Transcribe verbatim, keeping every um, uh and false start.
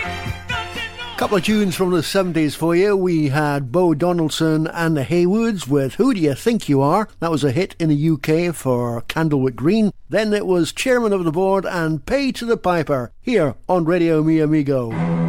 Couple of tunes from the seventies for you. We had Bo Donaldson and the Haywoods with Who Do You Think You Are? That was a hit in the U K for Candlewick Green. Then it was Chairman of the Board and Pay to the Piper here on Radio Mi Amigo.